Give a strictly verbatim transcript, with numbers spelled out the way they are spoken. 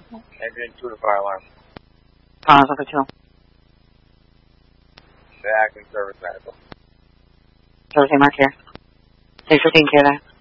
Engine two to fire alarm. Cars over two. The acting service medical. Thursday Mark here. Six fifteen, care that.